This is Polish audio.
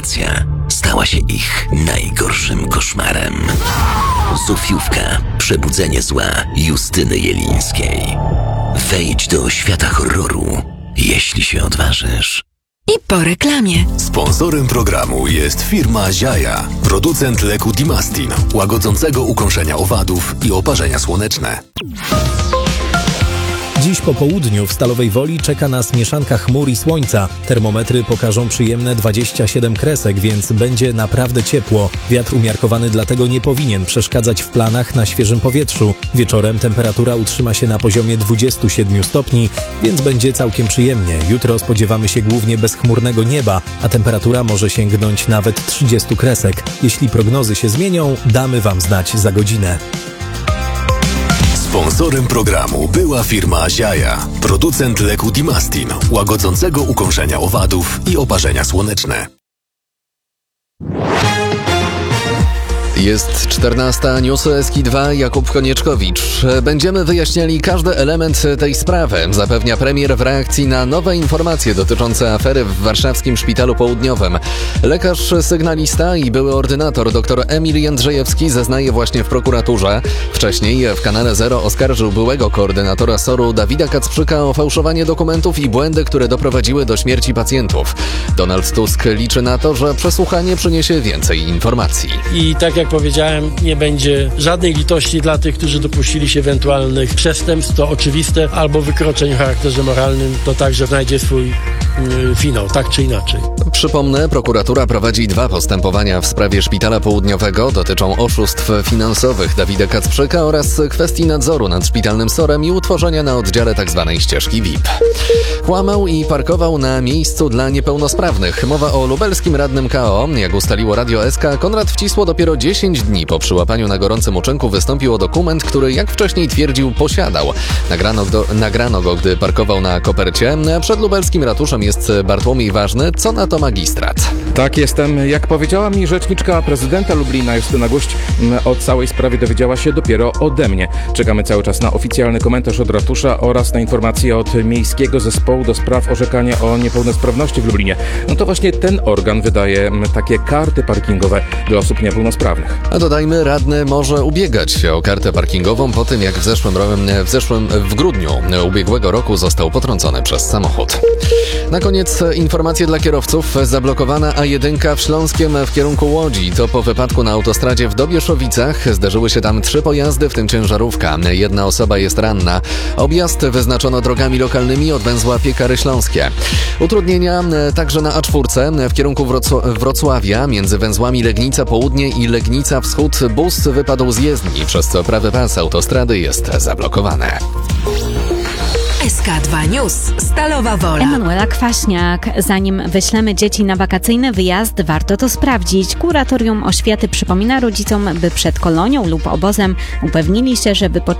sytuacja stała się ich najgorszym koszmarem. Zofiówka. Przebudzenie zła Justyny Jelińskiej. Wejdź do świata horroru, jeśli się odważysz. I po reklamie. Sponsorem programu jest firma Ziaja, producent leku Dimastin, łagodzącego ukąszenia owadów i oparzenia słoneczne. Dziś po południu w Stalowej Woli czeka nas mieszanka chmur i słońca. Termometry pokażą przyjemne 27 kresek, więc będzie naprawdę ciepło. Wiatr umiarkowany dlatego nie powinien przeszkadzać w planach na świeżym powietrzu. Wieczorem temperatura utrzyma się na poziomie 27 stopni, więc będzie całkiem przyjemnie. Jutro spodziewamy się głównie bezchmurnego nieba, a temperatura może sięgnąć nawet 30 kresek. Jeśli prognozy się zmienią, damy Wam znać za godzinę. Sponsorem programu była firma Ziaja, producent leku Dimastin, łagodzącego ukąszenia owadów i oparzenia słoneczne. Jest 14, newsy SK2, Jakub Konieczkowicz. Będziemy wyjaśniali każdy element tej sprawy, zapewnia premier w reakcji na nowe informacje dotyczące afery w warszawskim Szpitalu Południowym. Lekarz sygnalista i były ordynator dr Emil Jędrzejewski zeznaje właśnie w prokuraturze. Wcześniej w kanale Zero oskarżył byłego koordynatora SOR-u Dawida Kacprzyka o fałszowanie dokumentów i błędy, które doprowadziły do śmierci pacjentów. Donald Tusk liczy na to, że przesłuchanie przyniesie więcej informacji. I tak jak powiedziałem, nie będzie żadnej litości dla tych, którzy dopuścili się ewentualnych przestępstw, to oczywiste, albo wykroczeń o charakterze moralnym, to także znajdzie swój finał, tak czy inaczej. Przypomnę, prokuratura prowadzi 2 postępowania w sprawie Szpitala Południowego. Dotyczą oszustw finansowych Dawida Kacprzyka oraz kwestii nadzoru nad szpitalnym SOR-em i utworzenia na oddziale tzw. ścieżki VIP. Kłamał i parkował na miejscu dla niepełnosprawnych. Mowa o lubelskim radnym KO. Jak ustaliło Radio SK, Konrad Wcisło dopiero 10 dni po przyłapaniu na gorącym uczynku wystąpił o dokument, który jak wcześniej twierdził posiadał. Nagrano go, gdy parkował na kopercie. Przed lubelskim ratuszem jest Bartłomiej Ważny. Co na to magistrat? Tak, jestem. Jak powiedziała mi rzeczniczka prezydenta Lublina Justyna Guść, o całej sprawie dowiedziała się dopiero ode mnie. Czekamy cały czas na oficjalny komentarz od ratusza oraz na informacje od Miejskiego Zespołu do spraw orzekania o niepełnosprawności w Lublinie. No to właśnie ten organ wydaje takie karty parkingowe dla osób niepełnosprawnych. A dodajmy, radny może ubiegać się o kartę parkingową po tym, jak w grudniu ubiegłego roku został potrącony przez samochód. Na koniec informacje dla kierowców. Zablokowana A1 w Śląskiem w kierunku Łodzi. To po wypadku na autostradzie w Dobieszowicach. Zdarzyły się tam 3 pojazdy, w tym ciężarówka. 1 osoba jest ranna. Objazd wyznaczono drogami lokalnymi od węzła Piekary Śląskie. Utrudnienia także na A4 w kierunku Wrocławia. Między węzłami Legnica Południe i Legnica Wschód bus wypadł z jezdni, przez co prawy pas autostrady jest zablokowany. SK2 News. Stalowa Wola. Emanuela Kwaśniak. Zanim wyślemy dzieci na wakacyjny wyjazd, warto to sprawdzić. Kuratorium Oświaty przypomina rodzicom, by przed kolonią lub obozem upewnili się, że wypoczynek